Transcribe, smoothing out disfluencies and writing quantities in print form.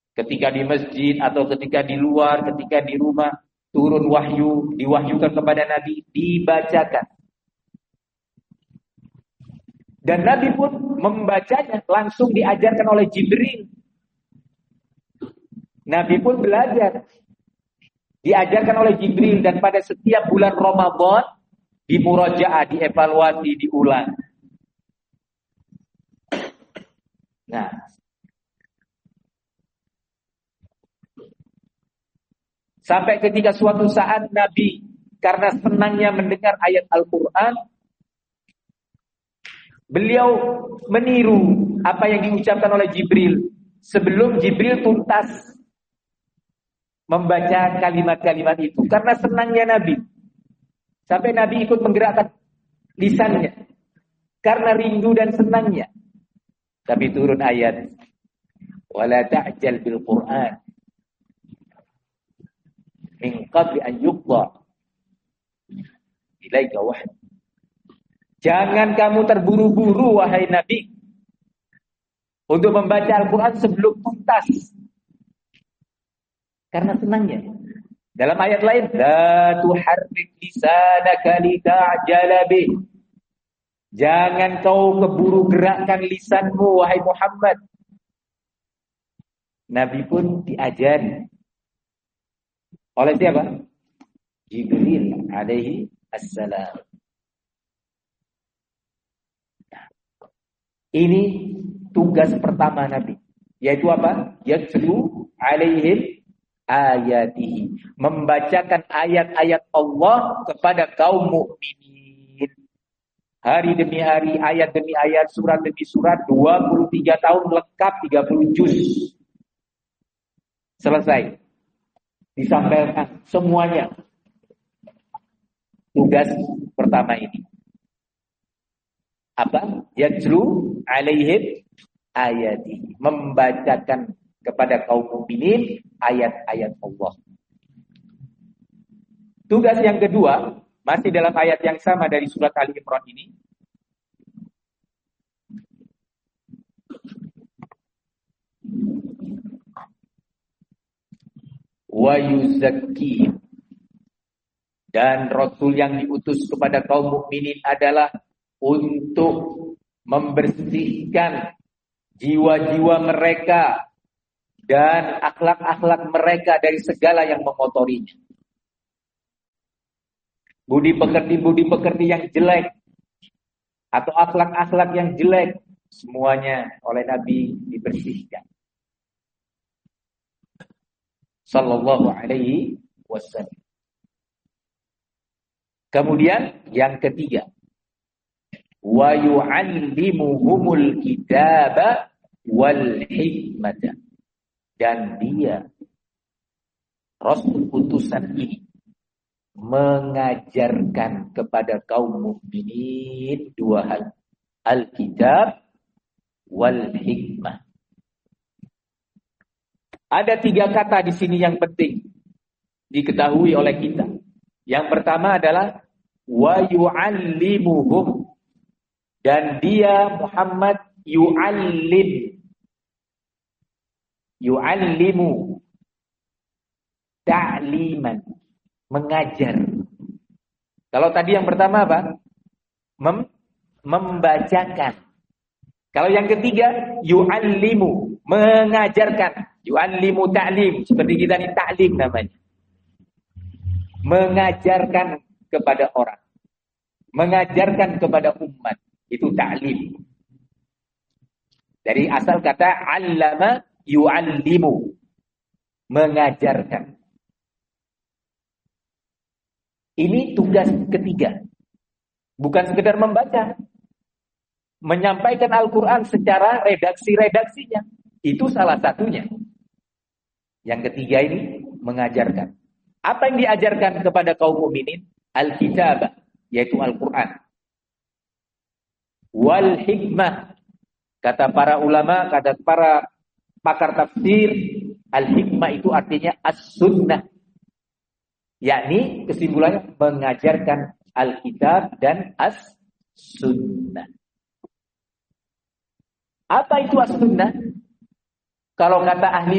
Ketika di masjid atau ketika di luar, ketika di rumah, turun wahyu, diwahyukan kepada Nabi, dibacakan. Dan Nabi pun membacanya, langsung diajarkan oleh Jibril. Nabi pun belajar, diajarkan oleh Jibril, dan pada setiap bulan Ramadan dimurajaah, dievaluasi, diulang. Nah, sampai ketika suatu saat Nabi karena senangnya mendengar ayat Al-Quran, beliau meniru apa yang diucapkan oleh Jibril sebelum Jibril tuntas membaca kalimat-kalimat itu. Karena senangnya Nabi, sampai Nabi ikut menggerakkan lisannya karena rindu dan senangnya. Tapi turun ayat, wala ta'jal bil Qur'an min qabli an yuqda ilaika wahyi. Jangan kamu terburu-buru wahai Nabi untuk membaca Al-Quran sebelum tuntas, karena senangnya. Dalam ayat lain, la tuharrik lisanaka lita'jala bih. Jangan kau keburu gerakkan lisanmu wahai Muhammad. Nabi pun diajari oleh siapa? Jibril alaihi assalam. Ini tugas pertama Nabi, yaitu apa? Yatlu alaihim ayatihi, membacakan ayat-ayat Allah kepada kaum mukminin. Hari demi hari, ayat demi ayat, surat demi surat, 23 tahun lengkap, 30 juz. Selesai. Disampaikan semuanya. Tugas pertama ini. Apa? Yatlu alaihim ayati, membacakan kepada kaum mukminin ayat-ayat Allah. Tugas yang kedua, masih dalam ayat yang sama dari surat Ali Imran ini, wa yuzakki, dan Rasul yang diutus kepada kaum mukminin adalah untuk membersihkan jiwa-jiwa mereka dan akhlak-akhlak mereka dari segala yang mengotorinya. Budi pekerti yang jelek atau akhlak-akhlak yang jelek, semuanya oleh Nabi dibersihkan. Sallallahu alaihi wasallam. Kemudian yang ketiga, wa yu'allimuhumul kitaba wal hikmata, dan dia Rasul utusan ini mengajarkan kepada kaum mukminin dua hal, Alkitab wal hikmah. Ada 3 kata di sini yang penting diketahui oleh kita. Yang pertama adalah wa yu'allimuhum, dan dia Muhammad yu'allimu ta'liman, mengajar. Kalau tadi yang pertama apa? Membacakan. Kalau yang ketiga yu'allimu, mengajarkan. Yu'allimu ta'lim, seperti kita ini ta'lim namanya. Mengajarkan kepada orang, mengajarkan kepada umat, itu ta'lim. Dari asal kata 'allama yu'allimu, mengajarkan. Ini tugas ketiga. Bukan sekedar membaca. Menyampaikan Al-Quran secara redaksi-redaksinya. Itu salah satunya. Yang ketiga ini mengajarkan. Apa yang diajarkan kepada kaum mukminin? Al-Kitab, yaitu Al-Quran. Wal hikmah. Kata para ulama, kata para pakar tafsir, al-hikmah itu artinya as-sunnah. Yakni kesimpulannya mengajarkan Alkitab dan as-sunnah. Apa itu as-sunnah? Kalau kata ahli